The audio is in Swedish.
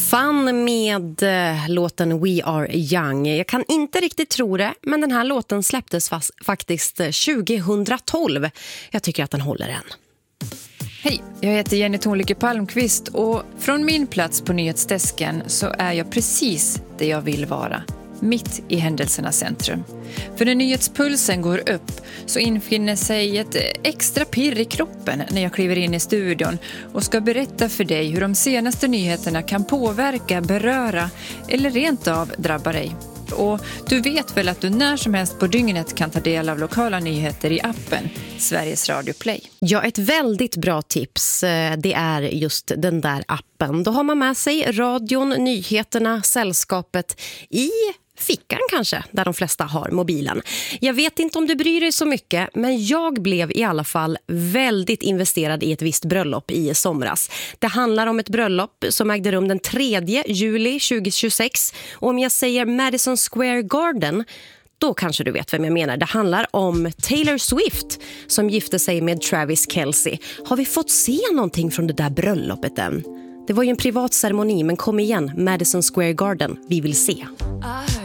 Fun med låten We Are Young. Jag kan inte riktigt tro det, men den här låten släpptes faktiskt 2012. Jag tycker att den håller än. Hej, jag heter Jenny Thornlycke Palmqvist och från min plats på nyhetsdesken så är jag precis det jag vill vara. Mitt i händelsernas centrum. För när nyhetspulsen går upp så infinner sig ett extra pirr i kroppen när jag kliver in i studion och ska berätta för dig hur de senaste nyheterna kan påverka, beröra eller rent av drabba dig. Och du vet väl att du när som helst på dygnet kan ta del av lokala nyheter i appen Sveriges Radio Play. Ja, ett väldigt bra tips. Det är just den där appen. Då har man med sig radion, nyheterna, sällskapet i fickan kanske, där de flesta har mobilen. Jag vet inte om du bryr dig så mycket, men jag blev i alla fall väldigt investerad i ett visst bröllop i somras. Det handlar om ett bröllop som ägde rum den 3 juli 2026. Och om jag säger Madison Square Garden, då kanske du vet vem jag menar. Det handlar om Taylor Swift som gifte sig med Travis Kelce. Har vi fått se någonting från det där bröllopet än? Det var ju en privat ceremoni, men kom igen, Madison Square Garden, vi vill se.